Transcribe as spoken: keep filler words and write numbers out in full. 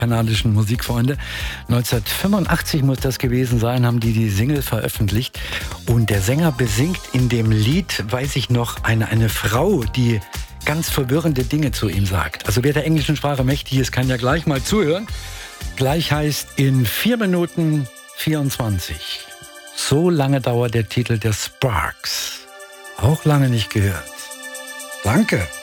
kanadischen Musikfreunde. neunzehnhundertfünfundachtzig muss das gewesen sein, haben die die Single veröffentlicht. Und der Sänger besingt in dem Lied, weiß ich noch, eine, eine Frau, die ganz verwirrende Dinge zu ihm sagt. Also wer der englischen Sprache mächtig ist, kann ja gleich mal zuhören. Gleich heißt in vier Minuten vierundzwanzig. So lange dauert der Titel der Sparks. Auch lange nicht gehört. Danke.